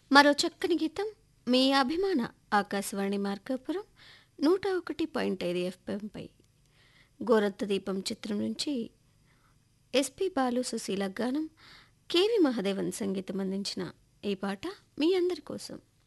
మరో చక్కని గీతం మీ అభిమాన ఆకాశవాణి మార్కాపురం 101.5 ఎఫ్ఎంపై గోరత్త దీపం చిత్రం నుంచి ఎస్పి బాలు సుశీల గానం కేవి మహదేవన్ సంగీతం అందించిన ఈ పాట మీ అందరి కోసం.